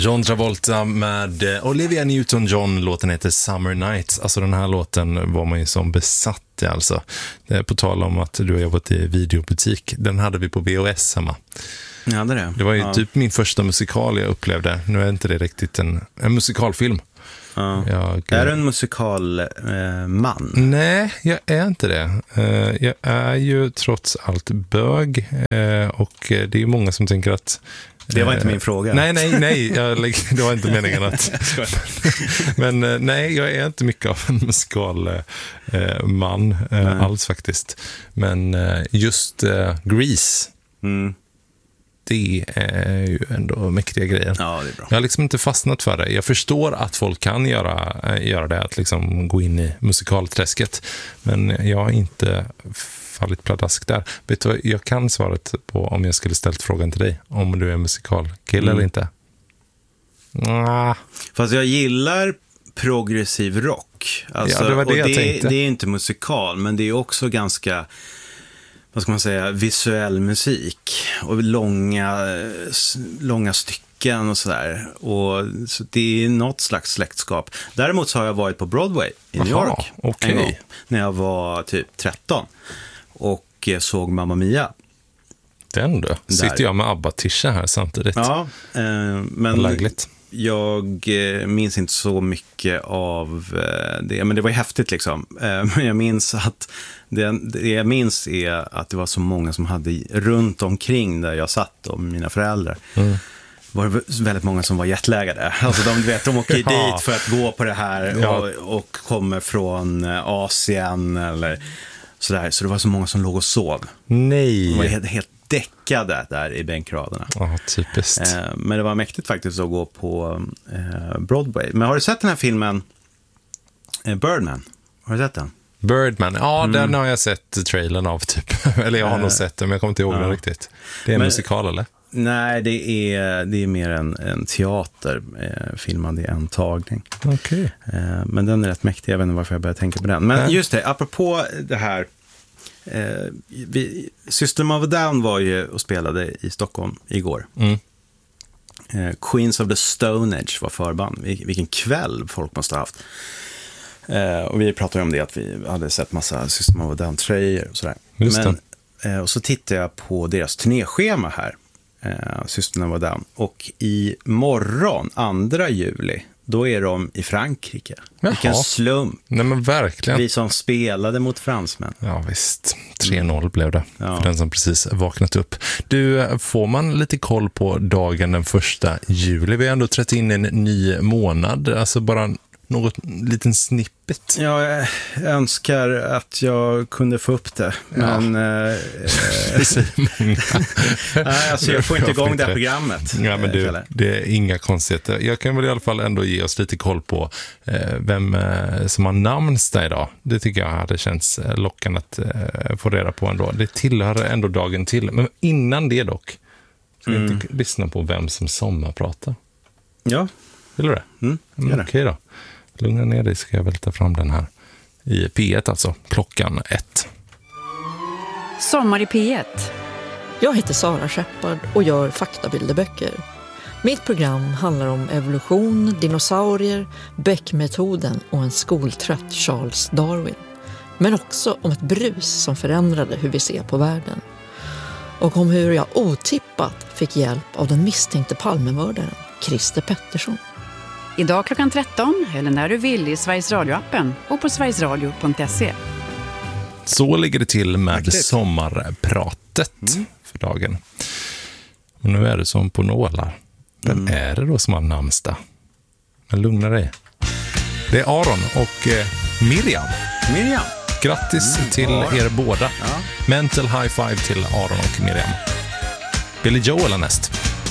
John Travolta med Olivia Newton-John. Låten heter Summer Nights. Alltså den här låten var man ju som besatt i, alltså. Det är på tal om att du har jobbat i videobutik. Den hade vi på VHS hemma. Ja, det var ju typ min första musikal jag upplevde. Nu är inte det riktigt en musikalfilm. Ja. Är du en musikalman? Nej, jag är inte det. Jag är ju trots allt bög. Och det är ju många som tänker att... Det var inte min fråga. Nej, det var inte meningen att... Men nej, jag är inte mycket av en musikalman alls faktiskt. Men just Grease... Det är ju ändå mäktiga grejer. Ja, det är bra. Jag har liksom inte fastnat för det. Jag förstår att folk kan göra det, att liksom gå in i musikalträsket. Men jag har inte fallit pladask där. Vet du vad, jag kan svaret på om jag skulle ställt frågan till dig. Om du är musikalkille eller inte. Fast jag gillar progressiv rock. Alltså, ja, det var det jag tänkte. Det är inte musikal, men det är också ganska... vad ska man säga, visuell musik och långa stycken och sådär. Och så det är något slags släktskap. Däremot så har jag varit på Broadway i New York en gång, när jag var typ 13 och såg Mamma Mia. Den då? Sitter jag med ABBA-tisha här samtidigt. Ja, men lägligt. Jag minns inte så mycket av det, men det var ju häftigt liksom. Men jag minns att det jag minns är att det var så många som hade runt omkring där jag satt och mina föräldrar. Var det väldigt många som var jetlaggade. Alltså de åker dit för att gå på det här och kommer från Asien eller sådär. Så det var så många som låg och sov. Nej. De var helt däckade där i bänkraderna. Ja, typiskt. Men det var mäktigt faktiskt att gå på Broadway. Men har du sett den här filmen Birdman? Har du sett den? Birdman, ja, den har jag sett trailern av typ. Eller jag har nog sett den, men jag kommer inte ihåg den riktigt. Det är en musikal, eller? Nej, det är mer en teater filmad i en tagning. Okej. Men den är rätt mäktig, jag vet inte varför jag började tänka på den. Men just det, apropå det här, System of a Down var ju och spelade i Stockholm igår. Queens of the Stone Age var förband. Vilken kväll folk måste ha haft. Och vi pratade om det, att vi hade sett massa System of a Down-tröjor och sådär. Och så tittade jag på deras turnéschema här, System of a Down. Och i morgon, 2 juli, då är de i Frankrike. Vilken slump. Nej, men verkligen. Vi som spelade mot fransmän. Ja visst, 3-0 blev det för den som precis vaknat upp. Du, får man lite koll på dagen den 1 juli? Vi har ändå trätt in en ny månad, alltså bara något liten snippet. Ja, jag önskar att jag kunde få upp det. Men det säger många. Nej, alltså jag får inte igång det här programmet. Ja, men det är inga konstigheter. Jag kan väl i alla fall ändå ge oss lite koll på vem som har namnsdag idag. Det tycker jag hade känts lockande att få reda på ändå. Det tillhör ändå dagen till. Men innan det dock, ska vi inte lyssna på vem som sommarpratar? Ja. Vill du det? Okej då. Lugna ner dig, ska jag väl ta fram den här i P1, alltså klockan 1. Sommar i P1. Jag heter Sara Shepard och gör faktabilderböcker. Mitt program handlar om evolution, dinosaurier, Beck-metoden och en skoltrött Charles Darwin. Men också om ett brus som förändrade hur vi ser på världen. Och om hur jag otippat fick hjälp av den misstänkte Palmemördaren Christer Pettersson. Idag klockan 13 eller när du vill i Sveriges Radio-appen och på sverigesradio.se. Så ligger det till med sommarpratet för dagen. Och nu är det som på nålar. Vem är det då som har namnsdag? Men lugna dig. Det är Aron och Miriam. Grattis till er båda. Mental high five till Aron och Miriam. Billy Joel är näst.